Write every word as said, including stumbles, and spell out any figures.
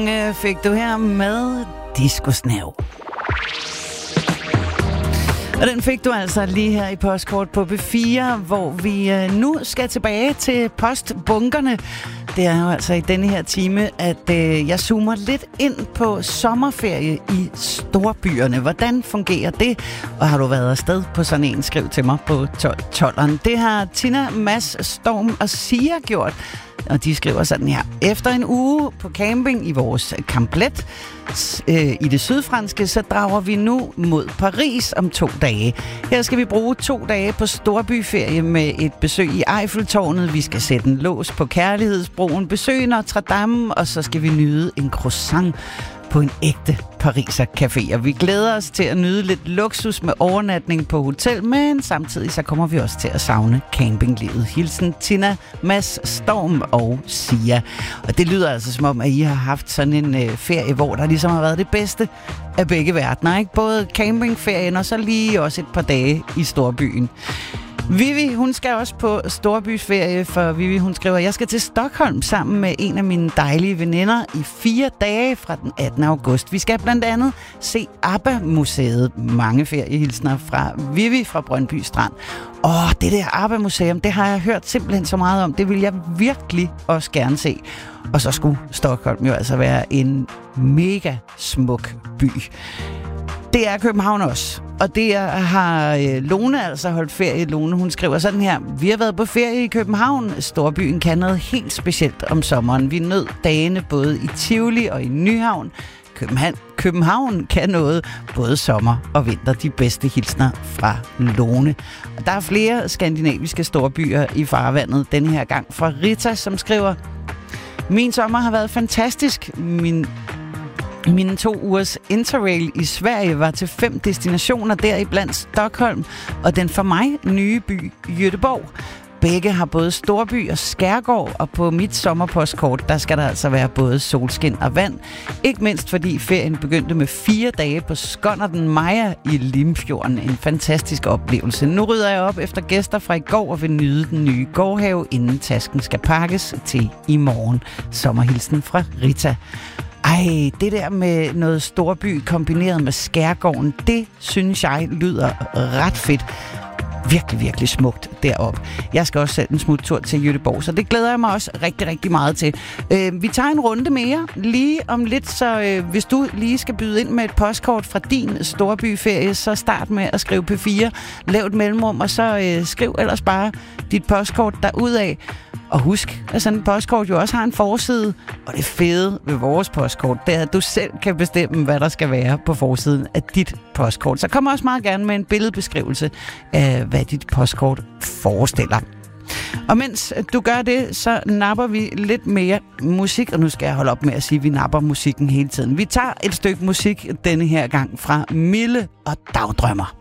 Fik du her med Disco-snav. Og den fik du altså lige her i Postkort på B fire, hvor vi nu skal tilbage til postbunkerne. Det er jo altså i denne her time, at øh, jeg zoomer lidt ind på sommerferie i storbyerne. Hvordan fungerer det? Og har du været afsted på sådan en, skriv til mig på tolveren. Det har Tina, Mads, Storm og Sia gjort. Og de skriver sådan her. Efter en uge på camping i vores Camplet øh, i det sydfranske, så drager vi nu mod Paris om to dage. Her skal vi bruge to dage på storbyferie med et besøg i Eiffeltårnet. Vi skal sætte en lås på Kærlighedsbroen, besøge Notre Dame, og så skal vi nyde en croissant på en ægte Pariser café. Og vi glæder os til at nyde lidt luksus med overnatning på hotel, men samtidig så kommer vi også til at savne campinglivet. Hilsen Tina, Mads, Storm og Sia. Og det lyder altså som om, at I har haft sådan en øh, ferie, hvor der ligesom har været det bedste af begge verdener, ikke? Både campingferien og så lige også et par dage i storbyen. Vivi, hun skal også på storbyferie, for Vivi, hun skriver, jeg skal til Stockholm sammen med en af mine dejlige veninder i fire dage fra den attende august. Vi skal blandt andet se ABBA-museet. Mange feriehilsner fra Vivi fra Brøndby Strand. Åh, det der ABBA-museum, det har jeg hørt simpelthen så meget om. Det vil jeg virkelig også gerne se. Og så skulle Stockholm jo altså være en mega smuk by. Det er København også. Og det er, har øh, Lone altså holdt ferie. Lone, hun skriver sådan her. Vi har været på ferie i København. Storbyen kan noget helt specielt om sommeren. Vi nød dagene både i Tivoli og i Nyhavn. København, København kan noget både sommer og vinter. De bedste hilsner fra Lone. Og der er flere skandinaviske storbyer i farvandet denne her gang. Fra Rita, som skriver, min sommer har været fantastisk. Min Mine to ugers interrail i Sverige var til fem destinationer, deriblandt Stockholm og den for mig nye by Göteborg. Begge har både storby og skærgård, og på mit sommerpostkort, der skal der altså være både solskin og vand. Ikke mindst fordi ferien begyndte med fire dage på Skonnerten Maja i Limfjorden. En fantastisk oplevelse. Nu rydder jeg op efter gæster fra i går og vil nyde den nye gårdhave, inden tasken skal pakkes til i morgen. Sommerhilsen fra Rita. Ej, det der med noget storby kombineret med skærgården, det synes jeg lyder ret fedt. Virkelig, virkelig smukt deroppe. Jeg skal også sætte en smuttur til Göteborg, så det glæder jeg mig også rigtig, rigtig meget til. Øh, vi tager en runde mere lige om lidt, så øh, hvis du lige skal byde ind med et postkort fra din storbyferie, så start med at skrive P fire, lav et mellemrum, og så øh, skriv ellers bare dit postkort derudad. Og husk, at sådan et postkort jo også har en forside, og det fede ved vores postkort, det er, at du selv kan bestemme, hvad der skal være på forsiden af dit postkort. Så kom også meget gerne med en billedbeskrivelse af, hvad dit postkort forestiller. Og mens du gør det, så napper vi lidt mere musik, og nu skal jeg holde op med at sige, at vi napper musikken hele tiden. Vi tager et stykke musik denne her gang fra Mille og Dagdrømmer.